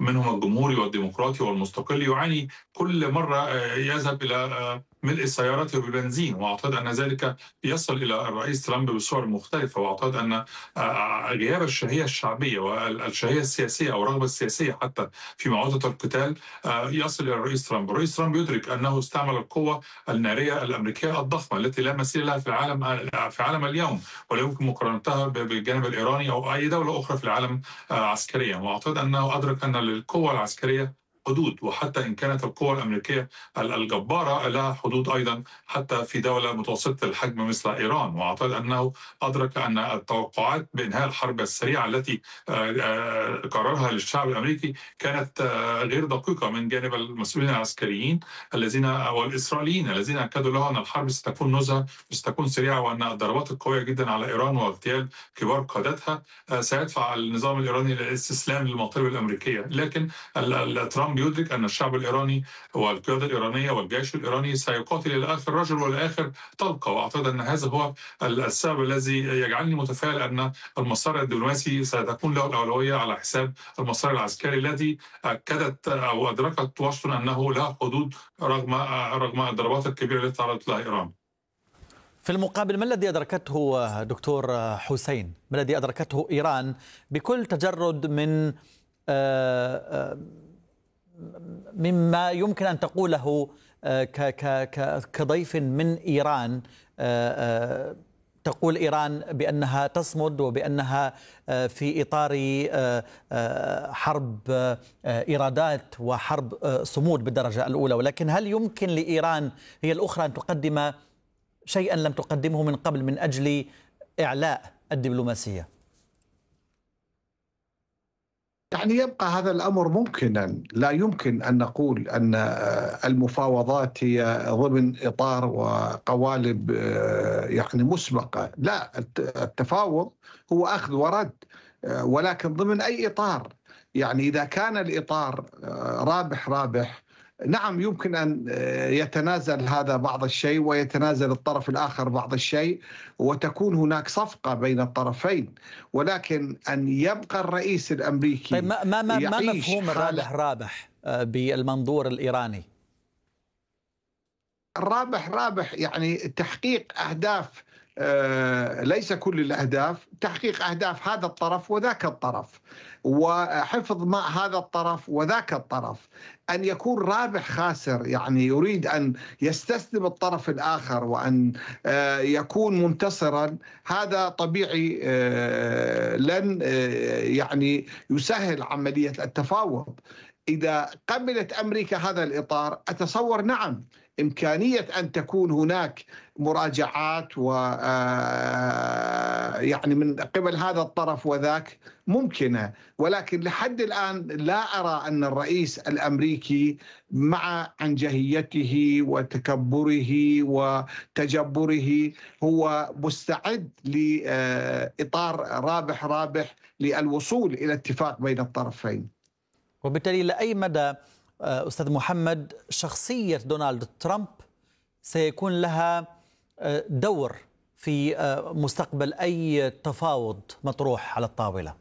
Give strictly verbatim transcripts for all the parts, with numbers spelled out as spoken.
منهم الجمهوري والديمقراطي والمستقل يعاني كل مرة آه، يذهب إلى آه، ملء سيارته بالبنزين. واعتقد ان ذلك يصل الى الرئيس ترامب بصور مختلفه. واعتقد ان آه، آه، غياب الشهيه الشعبيه والشهيه السياسيه او الرغبه السياسيه حتى في معارضه القتال آه، يصل الى الرئيس ترامب. الرئيس ترامب يدرك انه استعمل القوه الناريه الامريكيه الضخمه التي لا مثيل لها في العالم آه، في عالم اليوم، ولا يمكن مقارنتها بالجانب الايراني او اي دوله اخرى في العالم آه، عسكريا. واعتقد انه ادرك ان للقوه العسكريه حدود، وحتى ان كانت القوى الامريكيه الجباره لها حدود ايضا حتى في دوله متوسطه الحجم مثل ايران. واعتقد انه ادرك ان التوقعات بانهاء الحرب السريعه التي آه، آه، قررها للشعب الامريكي كانت آه، غير دقيقه من جانب المسؤولين العسكريين الذين والاسرائيليين الذين اكدوا له ان الحرب ستكون نزهه وستكون سريعه، وان الضربات القويه جدا على ايران واغتيال كبار قادتها آه، سيدفع النظام الايراني للاستسلام للمطالب الامريكيه. لكن ترامب يدرك ان الشعب الايراني والقياده الايرانيه والجيش الايراني سيقاتل الى اخر رجل والى اخر طلقه. واعتقد ان هذا هو السبب الذي يجعلني متفائل ان المسار الدبلوماسي ستكون له الاولويه على حساب المسار العسكري الذي اكدت او ادركت واشنطن انه له حدود رغم رغم الضربات الكبيره التي تعرضت لها ايران. في المقابل، ما الذي أدركته دكتور حسين، ما الذي أدركته إيران بكل تجرد من مما يمكن أن تقوله كضيف من إيران؟ تقول إيران بأنها تصمد وبأنها في إطار حرب إيرادات وحرب صمود بالدرجة الأولى، ولكن هل يمكن لإيران هي الأخرى أن تقدم شيئا لم تقدمه من قبل من أجل إعلاء الدبلوماسية؟ يعني يبقى هذا الأمر ممكنا. لا يمكن أن نقول أن المفاوضات هي ضمن إطار وقوالب يعني مسبقة. لا، التفاوض هو أخذ ورد، ولكن ضمن أي إطار. يعني إذا كان الإطار رابح رابح، نعم يمكن أن يتنازل هذا بعض الشيء ويتنازل الطرف الآخر بعض الشيء وتكون هناك صفقة بين الطرفين، ولكن أن يبقى الرئيس الأمريكي طيب ما, ما, ما مفهوم الرابح رابح بالمنظور الإيراني؟ الرابح رابح يعني تحقيق أهداف، ليس كل الأهداف، تحقيق أهداف هذا الطرف وذاك الطرف، وحفظ ماء هذا الطرف وذاك الطرف. أن يكون رابح خاسر يعني يريد أن يستسلم الطرف الآخر وأن يكون منتصرا، هذا طبيعي لن يعني يسهل عملية التفاوض. إذا قبلت أمريكا هذا الإطار، أتصور نعم إمكانية أن تكون هناك مراجعات و يعني من قبل هذا الطرف وذاك ممكنة، ولكن لحد الآن لا أرى أن الرئيس الأمريكي مع عنجهيته وتكبره وتجبره هو مستعد لإطار رابح رابح للوصول إلى اتفاق بين الطرفين. وبالتالي لأي مدى أستاذ محمد شخصية دونالد ترامب سيكون لها دور في مستقبل أي تفاوض مطروح على الطاولة؟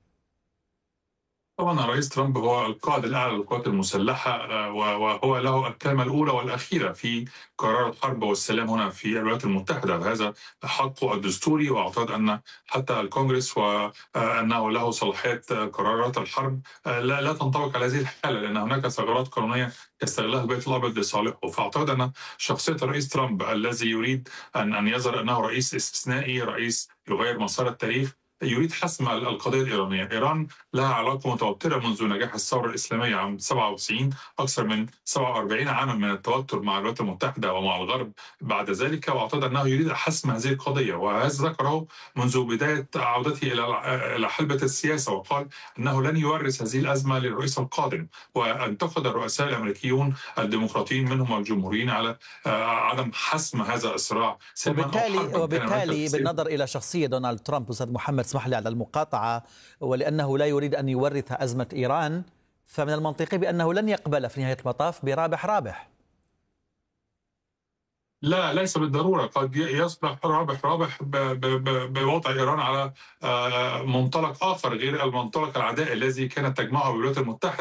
طبعا الرئيس ترامب هو القائد الاعلى للقوات المسلحه، وهو له الكلمه الاولى والاخيره في قرار الحرب والسلام هنا في الولايات المتحده، وهذا حقه الدستوري. واعتقد ان حتى الكونغرس وانه له صلاحيه قرارات الحرب لا, لا تنطبق على هذه الحاله، لان هناك ثغرات قانونيه يستغلها البيت الابيض لصالحه. فاعتقد ان شخصيه الرئيس ترامب الذي يريد ان ان يظهر انه رئيس استثنائي، رئيس يغير مسار التاريخ، يريد حسم القضية الإيرانية. إيران لها علاقة متوترة منذ نجاح الثورة الإسلامية عام سبعة وتسعين، أكثر من سبعة وأربعين عاما من التوتر مع الولايات المتحدة ومع الغرب بعد ذلك. وأعتقد أنه يريد حسم هذه القضية، وهذا ذكره منذ بداية عودته إلى إلى حلبة السياسة، وقال أنه لن يورث هذه الأزمة للرئيس القادم. وانتقد الرؤساء الأمريكيون الديمقراطيين منهم والجمهوريين على عدم حسم هذا الصراع. وبالتالي وبالتالي بالنظر إلى شخصية دونالد ترامب أستاذ محمد، اسمح لي على المقاطعة، ولأنه لا يريد أن يورث أزمة إيران، فمن المنطقي بأنه لن يقبل في نهاية المطاف برابح رابح. لا، ليس بالضرورة. قد يصبح رابح رابح بوضع إيران على منطلق آخر غير المنطلق العدائي الذي كانت تجمعه بالولايات المتحدة.